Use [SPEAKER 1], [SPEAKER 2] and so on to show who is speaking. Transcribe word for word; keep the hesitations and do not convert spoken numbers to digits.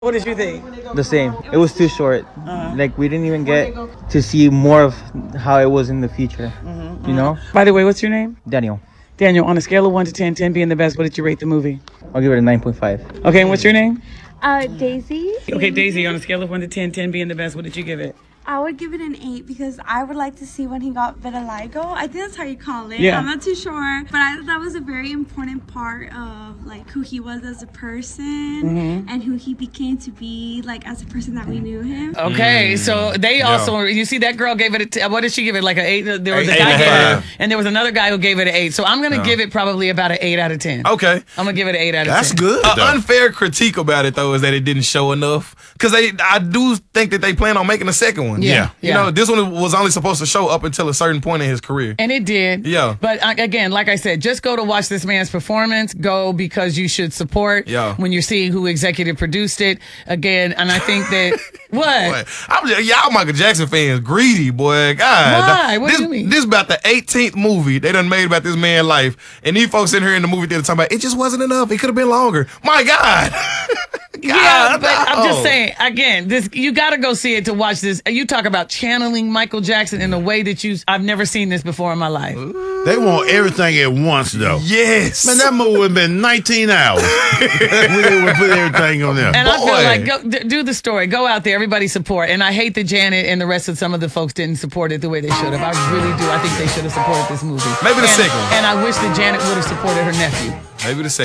[SPEAKER 1] What did you think?
[SPEAKER 2] The same. It was too short.
[SPEAKER 1] Uh-huh.
[SPEAKER 2] Like we didn't even get to see more of how it was in the future.
[SPEAKER 1] Mm-hmm.
[SPEAKER 2] You know?
[SPEAKER 1] By the way, what's your name?
[SPEAKER 2] Daniel.
[SPEAKER 1] Daniel, on a scale of one to ten, ten being the best, what did you rate the movie?
[SPEAKER 2] I'll give it a nine point five.
[SPEAKER 1] Okay, and what's your name?
[SPEAKER 3] Uh, Daisy.
[SPEAKER 1] Okay, Daisy, on a scale of one to ten, ten being the best, what did you give it?
[SPEAKER 3] I would give it an eight because I would like to see when he got vitiligo. I think that's how you call it.
[SPEAKER 1] Yeah.
[SPEAKER 3] I'm not too sure, but I thought that was a very important part of like who he was as a person
[SPEAKER 1] Mm-hmm.
[SPEAKER 3] and who he became to be like as a person that we knew him.
[SPEAKER 1] Okay, so they
[SPEAKER 4] Yeah.
[SPEAKER 1] also, you see that girl gave it a, t- what did she give it? Like an eight? There was a
[SPEAKER 4] Eight
[SPEAKER 1] guy
[SPEAKER 4] and a
[SPEAKER 1] gave
[SPEAKER 4] half.
[SPEAKER 1] it, and there was another guy who gave it an eight. So I'm going to
[SPEAKER 4] Yeah.
[SPEAKER 1] give it probably about an eight out of ten.
[SPEAKER 4] Okay.
[SPEAKER 1] I'm going to give it an eight out of
[SPEAKER 4] That's
[SPEAKER 1] ten.
[SPEAKER 4] good. An
[SPEAKER 5] though.
[SPEAKER 4] unfair critique about it though is that it didn't show enough. Cause they, I do think that they plan on making a second one.
[SPEAKER 1] Yeah.
[SPEAKER 4] You
[SPEAKER 1] yeah.
[SPEAKER 4] know, this one was only supposed to show up until a certain point in his career.
[SPEAKER 1] And it did.
[SPEAKER 4] Yeah.
[SPEAKER 1] But uh, again, like I said, just go to watch this man's performance. Go because you should support
[SPEAKER 4] Yeah.
[SPEAKER 1] when you're seeing who executive produced it. Again, and I think that, what?
[SPEAKER 4] Boy, I'm just, y'all Michael Jackson fans greedy, boy. God.
[SPEAKER 1] Why? What
[SPEAKER 4] this,
[SPEAKER 1] do you mean?
[SPEAKER 4] This is about the eighteenth movie they done made about this man's life. And these folks in here in the movie theater talking about, it just wasn't enough. It could have been longer. My God. God,
[SPEAKER 1] Yeah, but I'm just
[SPEAKER 4] no.
[SPEAKER 1] saying, again, this you got to go see it to watch this. You talk about channeling Michael Jackson in a way that you, I've never seen this before in my life.
[SPEAKER 5] They want everything at once, though.
[SPEAKER 4] Yes.
[SPEAKER 5] Man, that movie would have been nineteen hours. We they would put everything on there.
[SPEAKER 1] And I feel
[SPEAKER 4] Boy.
[SPEAKER 1] like, go, d- do the story. Go out there. Everybody support. And I hate that Janet and the rest of some of the folks didn't support it the way they should have. I really do. I think they should have supported this movie.
[SPEAKER 4] Maybe the
[SPEAKER 1] and,
[SPEAKER 4] second one.
[SPEAKER 1] And I wish that Janet would have supported her nephew.
[SPEAKER 4] Maybe the second.